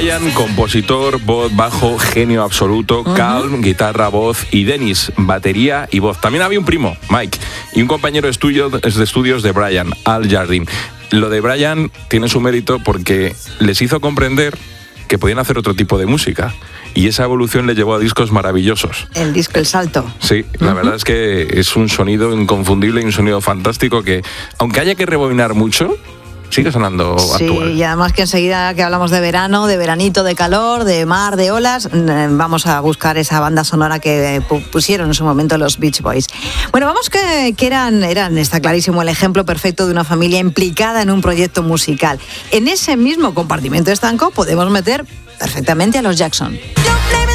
Brian, compositor, voz, bajo, genio absoluto, Calm, guitarra, voz, y Dennis, batería y voz. También había un primo, Mike, y un compañero de estudios de Brian, Al Jardine. Lo de Brian tiene su mérito porque les hizo comprender que podían hacer otro tipo de música. Y esa evolución le llevó a discos maravillosos. El disco El Salto. Sí, la verdad es que es un sonido inconfundible y un sonido fantástico que, aunque haya que rebobinar mucho, sigue sonando actual. Sí, y además que enseguida que hablamos de verano, de veranito, de calor, de mar, de olas, vamos a buscar esa banda sonora que pusieron en su momento los Beach Boys. Bueno, vamos que eran, está clarísimo, el ejemplo perfecto de una familia implicada en un proyecto musical. En ese mismo compartimento estanco podemos meter perfectamente a los Jackson.